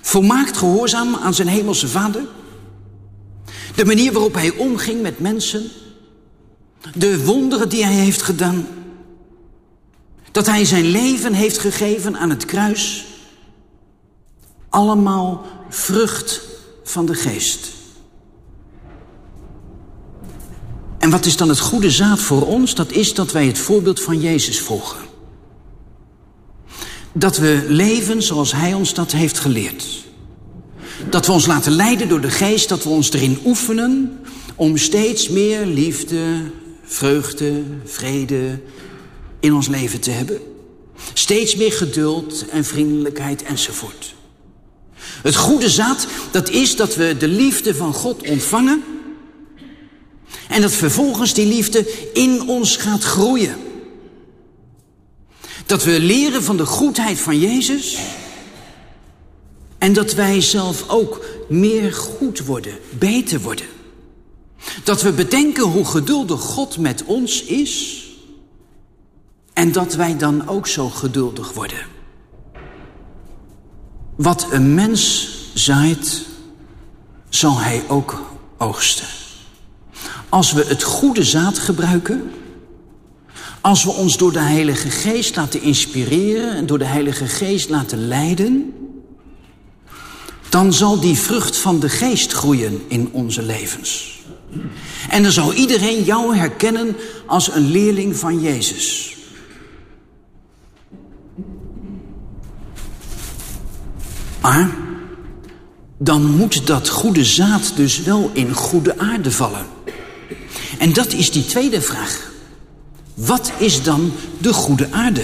Volmaakt gehoorzaam aan zijn hemelse Vader. De manier waarop hij omging met mensen. De wonderen die hij heeft gedaan. Dat hij zijn leven heeft gegeven aan het kruis. Allemaal vrucht van de geest. En wat is dan het goede zaad voor ons? Dat is dat wij het voorbeeld van Jezus volgen. Dat we leven zoals hij ons dat heeft geleerd. Dat we ons laten leiden door de geest, dat we ons erin oefenen om steeds meer liefde, vreugde, vrede in ons leven te hebben. Steeds meer geduld en vriendelijkheid enzovoort. Het goede zaad, dat is dat we de liefde van God ontvangen en dat vervolgens die liefde in ons gaat groeien. Dat we leren van de goedheid van Jezus en dat wij zelf ook meer goed worden, beter worden. Dat we bedenken hoe geduldig God met ons is en dat wij dan ook zo geduldig worden. Wat een mens zaait, zal hij ook oogsten. Als we het goede zaad gebruiken, als we ons door de Heilige Geest laten inspireren en door de Heilige Geest laten leiden, dan zal die vrucht van de geest groeien in onze levens. En dan zal iedereen jou herkennen als een leerling van Jezus. Maar dan moet dat goede zaad dus wel in goede aarde vallen. En dat is die tweede vraag. Wat is dan de goede aarde?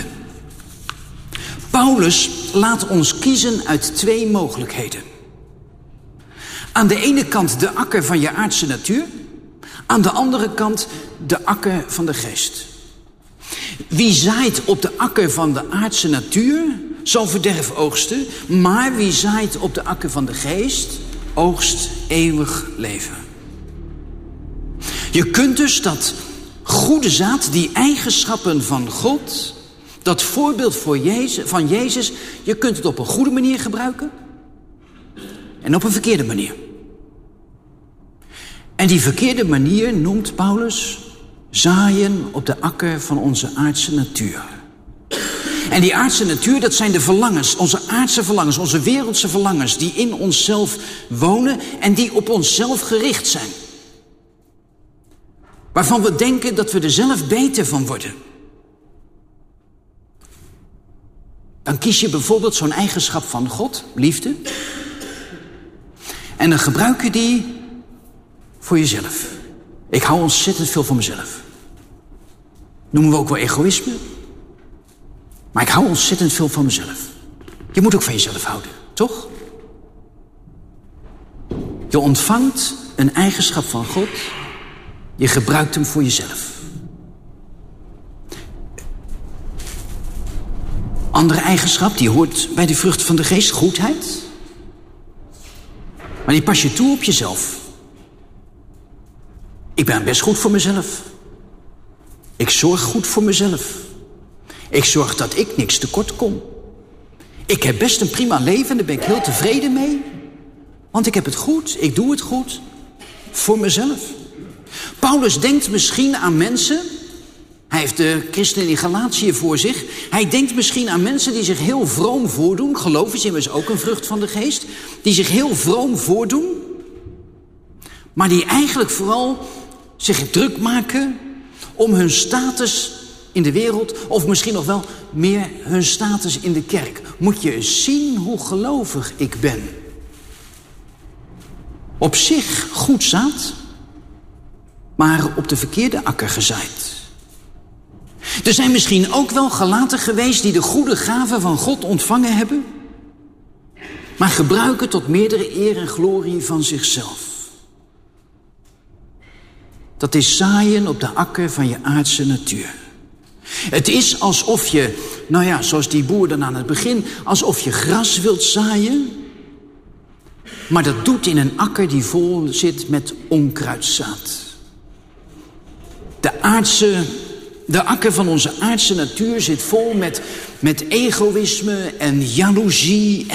Paulus laat ons kiezen uit twee mogelijkheden. Aan de ene kant de akker van je aardse natuur. Aan de andere kant de akker van de geest. Wie zaait op de akker van de aardse natuur zal verderf oogsten. Maar wie zaait op de akker van de geest oogst eeuwig leven. Je kunt dus dat goede zaad, die eigenschappen van God, dat voorbeeld van Jezus, je kunt het op een goede manier gebruiken en op een verkeerde manier. En die verkeerde manier noemt Paulus zaaien op de akker van onze aardse natuur. En die aardse natuur, dat zijn de verlangens, onze aardse verlangens, onze wereldse verlangens, die in onszelf wonen en die op onszelf gericht zijn. Waarvan we denken dat we er zelf beter van worden. Dan kies je bijvoorbeeld zo'n eigenschap van God, liefde. En dan gebruik je die voor jezelf. Ik hou ontzettend veel van mezelf. Noemen we ook wel egoïsme. Maar ik hou ontzettend veel van mezelf. Je moet ook van jezelf houden, toch? Je ontvangt een eigenschap van God. Je gebruikt hem voor jezelf. Andere eigenschap, die hoort bij de vrucht van de geest, goedheid. Maar die pas je toe op jezelf. Ik ben best goed voor mezelf. Ik zorg goed voor mezelf. Ik zorg dat ik niks tekort kom. Ik heb best een prima leven en daar ben ik heel tevreden mee. Want ik heb het goed, ik doe het goed. Voor mezelf. Paulus denkt misschien aan mensen. Hij heeft de christenen in Galatië voor zich. Hij denkt misschien aan mensen die zich heel vroom voordoen. Geloof is immers ook een vrucht van de geest. Die zich heel vroom voordoen. Maar die eigenlijk vooral zich druk maken om hun status in de wereld, of misschien nog wel meer hun status in de kerk. Moet je eens zien hoe gelovig ik ben. Op zich goed zaad, maar op de verkeerde akker gezaaid. Er zijn misschien ook wel gelaten geweest die de goede gaven van God ontvangen hebben, maar gebruiken tot meerdere eer en glorie van zichzelf. Dat is zaaien op de akker van je aardse natuur. Het is alsof je, zoals die boer dan aan het begin, alsof je gras wilt zaaien, maar dat doet in een akker die vol zit met onkruidzaad. De akker van onze aardse natuur zit vol met egoïsme en jaloezie